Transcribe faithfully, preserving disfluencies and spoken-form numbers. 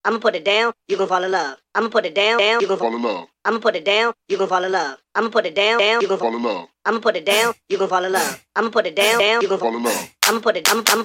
I'ma put it down, you gon' fall in love. I'ma put it down, down, you gon' fall in love. I'ma put it down, you gon' fall in love. I'ma put it down, down, you gon' fall in love. I'ma put it down, you gon' fall in love. I'ma put it down, down, you gon' fall in love. I'ma put it, I'm, I'm,